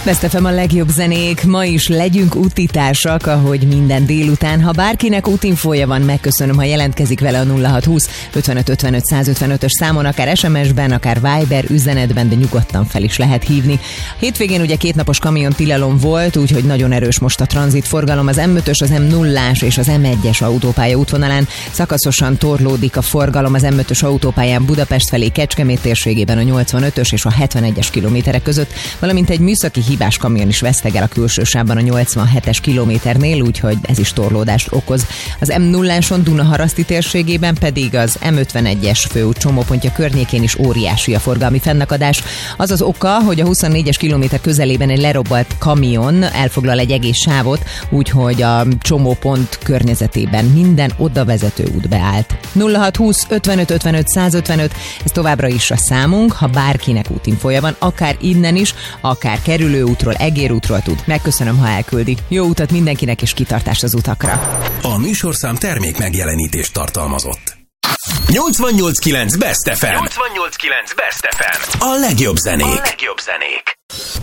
Best FM a legjobb zenék, ma is legyünk útitársak, ahogy minden délután. Ha bárkinek útinfója van, megköszönöm, ha jelentkezik vele a 0620 55 55 155-ös számon, akár SMS-ben, akár Viber üzenetben, de nyugodtan fel is lehet hívni. Hétvégén ugye 2 napos kamiontilalom volt, úgyhogy nagyon erős most a tranzitforgalom. Az M5-ös, az M0-ás és az M1-es autópálya útvonalán szakaszosan torlódik a forgalom. Az M5-ös autópályán Budapest felé Kecskemét térségében a 85-ös és a 71-es kilométerek között, valamint egy műszaki hibás kamion is vesztegel a külső sávban a 87-es kilométernél, úgyhogy ez is torlódást okoz. Az M0-áson Dunaharaszti térségében pedig az M51-es főút csomópontja környékén is óriási a forgalmi fennakadás. Az az oka, hogy a 24-es kilométer közelében egy lerobbant kamion elfoglal egy egész sávot, úgyhogy a csomópont környezetében minden odavezető út beállt. 0620 55 55 155, ez továbbra is a számunk, ha bárkinek útinfója van, akár innen is, akár kerülőútról, egérútról tud. Megköszönöm, ha elküldi. Jó utat mindenkinek és kitartást az utakra. A műsorszám termék megjelenítést tartalmazott. 88.9 Best FM. 88.9 Best FM. A legjobb zenék.